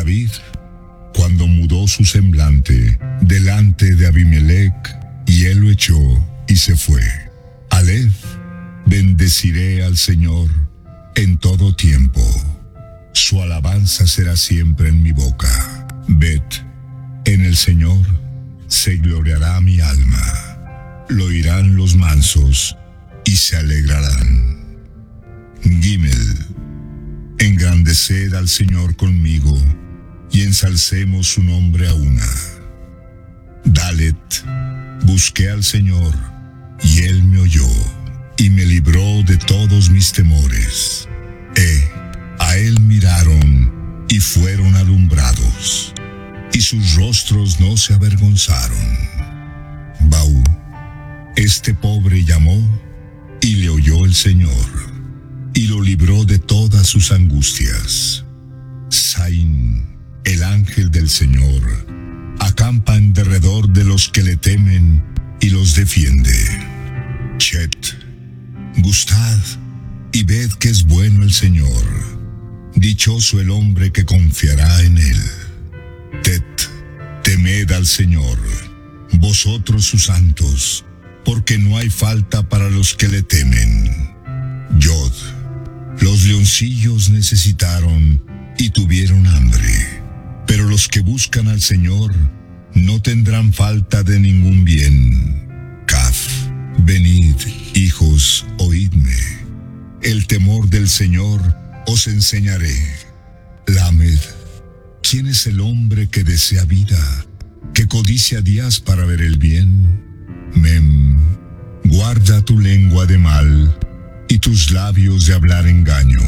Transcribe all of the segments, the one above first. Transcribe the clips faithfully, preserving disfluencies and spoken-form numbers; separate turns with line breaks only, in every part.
David, cuando mudó su semblante delante de Abimelech, y él lo echó y se fue. Alef, bendeciré al Señor en todo tiempo. Su alabanza será siempre en mi boca. Bet, en el Señor se gloriará mi alma. Lo oirán los mansos y se alegrarán. Gimel, engrandeced al Señor conmigo y ensalcemos su nombre a una. Dalet, busqué al Señor y Él me oyó y me libró de todos mis temores. Eh, a Él miraron y fueron alumbrados, y sus rostros no se avergonzaron. Baú, este pobre llamó y le oyó el Señor, y lo libró de todas sus angustias. Saín, el ángel del Señor, acampa en derredor de los que le temen y los defiende. Chet, gustad y ved que es bueno el Señor. Dichoso el hombre que confiará en él. Tet, temed al Señor, vosotros sus santos, porque no hay falta para los que le temen. Yod, los leoncillos necesitaron y tuvieron hambre, pero los que buscan al Señor no tendrán falta de ningún bien. Kaf, venid, hijos, oídme. El temor del Señor os enseñaré. Lamed, ¿quién es el hombre que desea vida, que codicia días para ver el bien? Mem, guarda tu lengua de mal y tus labios de hablar engaño.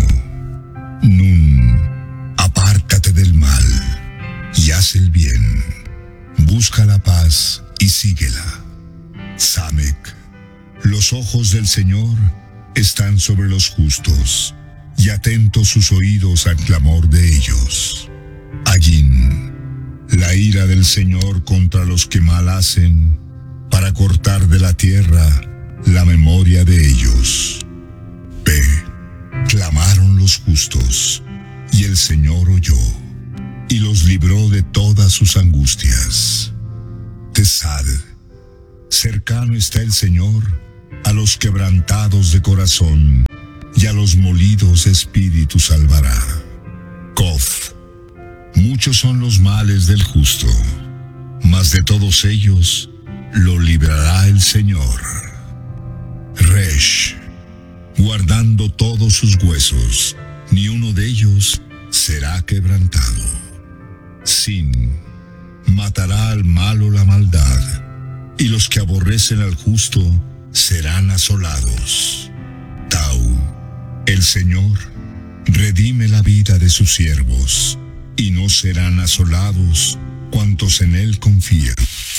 Nun, apártate del mal y haz el bien. Busca la paz y síguela. Samek, los ojos del Señor están sobre los justos, y atentos sus oídos al clamor de ellos. Allín, la ira del Señor contra los que mal hacen, para cortar de la tierra la memoria de ellos. P, clamaron los justos, y el Señor oyó, y los libró de todas sus angustias. Tesad, cercano está el Señor a los quebrantados de corazón, y a los molidos de espíritu salvará. Kof, muchos son los males del justo, mas de todos ellos lo librará el Señor. Resh, guardando todos sus huesos, ni uno de ellos será quebrantado. Sin, matará al malo la maldad, y los que aborrecen al justo serán asolados. Tau, el Señor redime la vida de sus siervos, y no serán asolados cuantos en Él confían.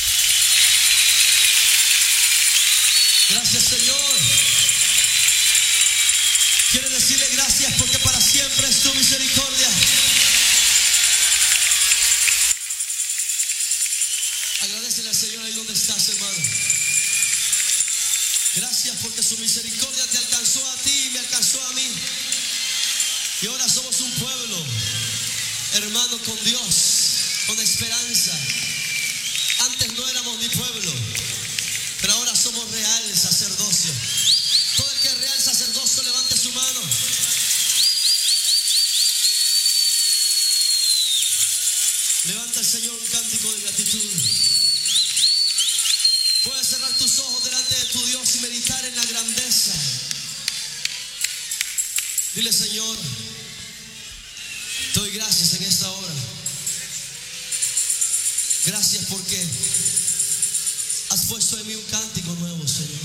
Gracias, Señor. Quiero decirle gracias porque para siempre es tu misericordia. Agradecele al Señor ahí donde estás, hermano. Gracias porque su misericordia te alcanzó a ti y me alcanzó a mí. Y ahora somos un pueblo, hermano, con Dios, con esperanza. Antes no éramos ni pueblo, pero ahora somos real sacerdocio. Todo el que es real sacerdocio, levante su mano. Levanta al Señor un cántico de gratitud. Puedes cerrar tus ojos delante de tu Dios y meditar en la grandeza. Dile: Señor, te doy gracias en esta hora. Gracias porque has puesto en mí un cántico nuevo, Señor.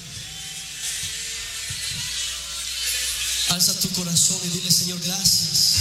Alza tu corazón y dile: Señor, gracias.